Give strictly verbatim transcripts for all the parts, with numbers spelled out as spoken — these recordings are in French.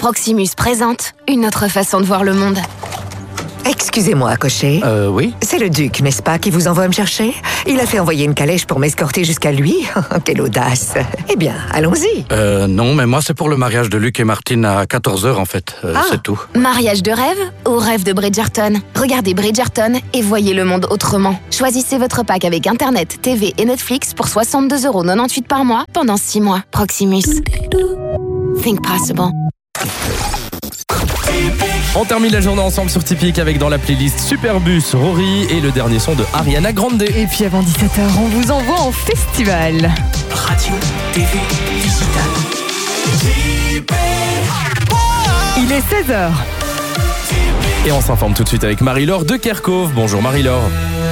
Proximus présente une autre façon de voir le monde. Excusez-moi, cocher. Euh, oui. C'est le duc, n'est-ce pas, qui vous envoie me chercher? Il a fait envoyer une calèche pour m'escorter jusqu'à lui. Quelle audace. Eh bien, allons-y. Euh, non, mais moi, c'est pour le mariage de Luc et Martine à quatorze heures, en fait. Euh, Ah. C'est tout. Mariage de rêve ou rêve de Bridgerton? Regardez Bridgerton et voyez le monde autrement. Choisissez votre pack avec Internet, T V et Netflix pour soixante-deux euros quatre-vingt-dix-huit par mois pendant six mois. Proximus. Think possible. On termine la journée ensemble sur Tipeee avec dans la playlist Superbus, Rory et le dernier son de Ariana Grande. Et puis avant dix-sept heures, on vous envoie en festival. Radio, T V, digital. Il est seize heures. Et on s'informe tout de suite avec Marie-Laure de Kerkhove. Bonjour Marie-Laure.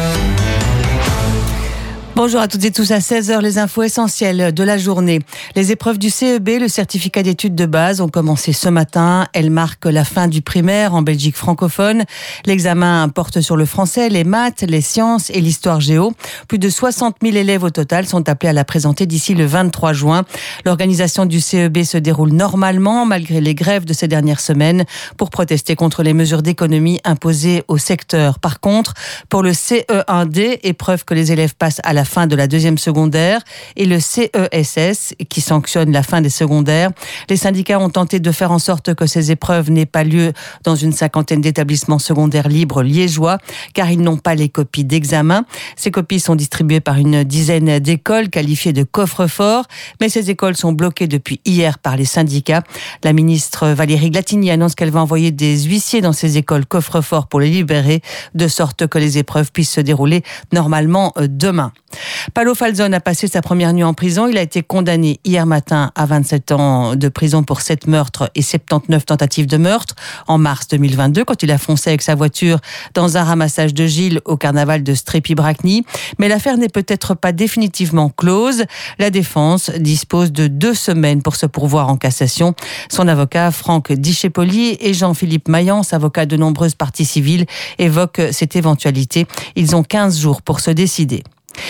Bonjour à toutes et tous, à seize heures, les infos essentielles de la journée. Les épreuves du C E B, le certificat d'études de base, ont commencé ce matin. Elles marquent la fin du primaire en Belgique francophone. L'examen porte sur le français, les maths, les sciences et l'histoire géo. Plus de soixante mille élèves au total sont appelés à la présenter d'ici le vingt-trois juin. L'organisation du C E B se déroule normalement malgré les grèves de ces dernières semaines pour protester contre les mesures d'économie imposées au secteur. Par contre, pour le C E un D, épreuve que les élèves passent à la fin de la deuxième secondaire, et le C E S S qui sanctionne la fin des secondaires. Les syndicats ont tenté de faire en sorte que ces épreuves n'aient pas lieu dans une cinquantaine d'établissements secondaires libres liégeois, car ils n'ont pas les copies d'examen. Ces copies sont distribuées par une dizaine d'écoles qualifiées de coffre-fort, mais ces écoles sont bloquées depuis hier par les syndicats. La ministre Valérie Glatini annonce qu'elle va envoyer des huissiers dans ces écoles coffre-fort pour les libérer, de sorte que les épreuves puissent se dérouler normalement demain. Paolo Falzone a passé sa première nuit en prison. Il a été condamné hier matin à vingt-sept ans de prison pour sept meurtres et soixante-dix-neuf tentatives de meurtre en mars deux mille vingt-deux, quand il a foncé avec sa voiture dans un ramassage de Gilles au carnaval de Strépy-Bracny. Mais l'affaire n'est peut-être pas définitivement close. La défense dispose de deux semaines pour se pourvoir en cassation. Son avocat, Franck Dichepoli, et Jean-Philippe Mayence, avocat de nombreuses parties civiles, évoquent cette éventualité. Ils ont quinze jours pour se décider.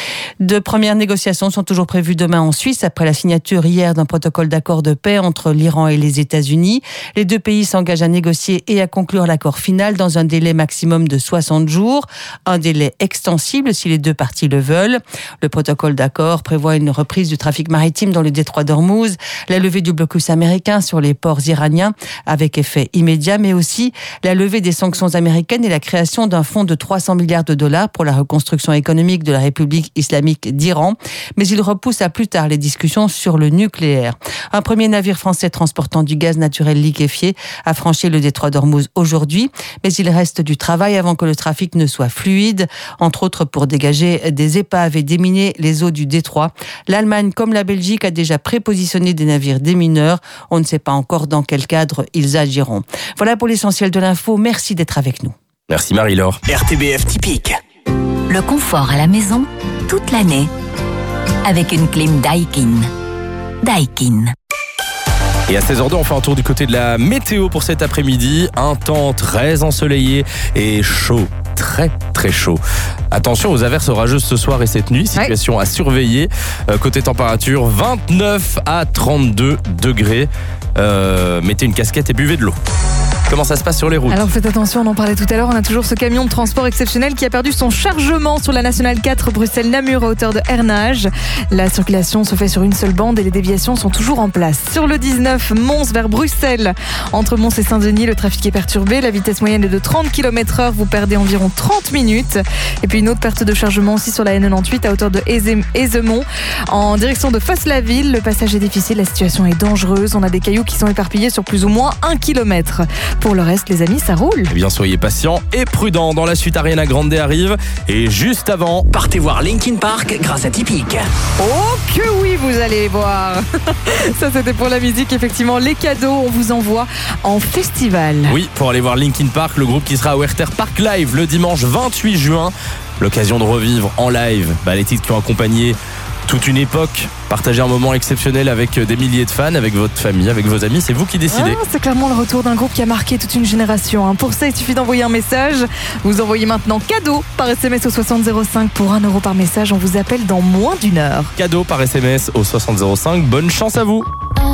De premières négociations sont toujours prévues demain en Suisse après la signature hier d'un protocole d'accord de paix entre l'Iran et les États-Unis. Les deux pays s'engagent à négocier et à conclure l'accord final dans un délai maximum de soixante jours, un délai extensible si les deux parties le veulent. Le protocole d'accord prévoit une reprise du trafic maritime dans le détroit d'Ormuz, la levée du blocus américain sur les ports iraniens avec effet immédiat, mais aussi la levée des sanctions américaines et la création d'un fonds de trois cents milliards de dollars pour la reconstruction économique de la République islamique d'Iran, mais il repousse à plus tard les discussions sur le nucléaire. Un premier navire français transportant du gaz naturel liquéfié a franchi le détroit d'Ormuz aujourd'hui, mais il reste du travail avant que le trafic ne soit fluide, entre autres pour dégager des épaves et déminer les eaux du détroit. L'Allemagne, comme la Belgique, a déjà prépositionné des navires démineurs. On ne sait pas encore dans quel cadre ils agiront. Voilà pour l'essentiel de l'info. Merci d'être avec nous. Merci Marie-Laure. R T B F typique. Le confort à la maison, toute l'année, avec une clim Daikin. Daikin. Et à seize heures deux, on fait un tour du côté de la météo pour cet après-midi. Un temps très ensoleillé et chaud. Très très chaud. Attention aux averses orageuses ce soir et cette nuit. Situation ouais. à surveiller. Euh, côté température, vingt-neuf à trente-deux degrés. Euh, mettez une casquette et buvez de l'eau. Comment ça se passe sur les routes? Alors faites attention, on en parlait tout à l'heure, on a toujours ce camion de transport exceptionnel qui a perdu son chargement sur la nationale quatre Bruxelles-Namur à hauteur de Hernage. La circulation se fait sur une seule bande et les déviations sont toujours en place. Sur le dix-neuf, Mons vers Bruxelles. Entre Mons et Saint-Denis, le trafic est perturbé. La vitesse moyenne est de trente kilomètres heure, vous perdez environ trente minutes. Et puis une autre perte de chargement aussi sur la N quatre-vingt-dix-huit à hauteur de Ézemont. En direction de Fasse-la-Ville, le passage est difficile, la situation est dangereuse. On a des cailloux qui sont éparpillés sur plus ou moins un kilomètre. Pour le reste, les amis, ça roule. Eh bien, soyez patients et prudents. Dans la suite, Ariana Grande arrive. Et juste avant, partez voir Linkin Park grâce à Tipeee. Oh que oui, vous allez voir. Ça, c'était pour la musique. Effectivement, les cadeaux, on vous envoie en festival. Oui, pour aller voir Linkin Park, le groupe qui sera au R T R Park Live le dimanche vingt-huit juin. L'occasion de revivre en live bah, les titres qui ont accompagné toute une époque, partager un moment exceptionnel avec des milliers de fans, avec votre famille, avec vos amis, c'est vous qui décidez. Ah, c'est clairement le retour d'un groupe qui a marqué toute une génération. Hein. Pour ça, il suffit d'envoyer un message. Vous envoyez maintenant cadeau par S M S au soixante zéro cinq pour un euro par message. On vous appelle dans moins d'une heure. Cadeau par S M S au soixante zéro cinq. Bonne chance à vous.